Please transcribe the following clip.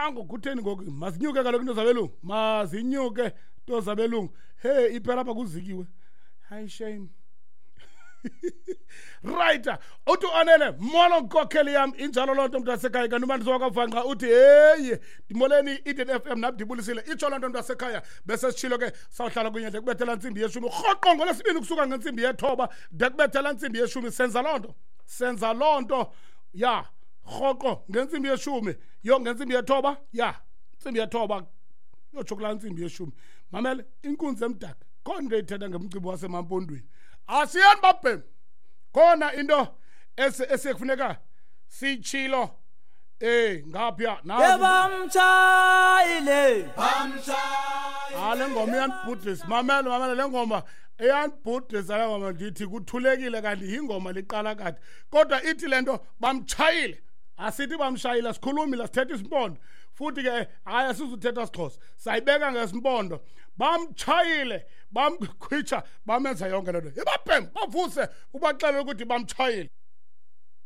nango kutheni ngoku masinyuke kaloku into zabelungu masinyuke into zabelungu hey iphela apha kuzikiwe hayi shame right uthi onele molo nkokheli yam injalo lonto mntu wasekhaya kanti uba ndizokwavanga uthi hey ndimoleni Eden FM nam ndibulisile itsho lonto mntu wasekhaya bese sitshilo ke sawuhlala kunye de kubethela ntsimbi yeshumi rhoqo ngolesibini kusuka ngentsimbi yethoba de kubethela ntsimbi yeshumi senza lonto ya rhoqo ngentsimbi yeshumi yo ngentsimbi yethoba ya ntsimbi yethoba yotsho ntsimbi yeshumi mamele inkunzi emdaka khona into ethetha ngemcibi wasemampondweni asiyani babhem khona into esekufuneka sitshilo ngapha bamtshayile le ngoma iyanibhudisa mamele le ngoma iyanibhudisa le ngoma ndithi kuthulekile kanti yingoma liqala kade kodwa ithi lento bamtshayile asithi bamshayile sikhulumi la sithetha isimpondo futhi ke hayi asizuthetha isiXhosa sayibeka ngesimpondo bamtshayile bamkhwitsha bamenza yonke lento yebabhem bavuse ubaxelela ukuthi bamtshayile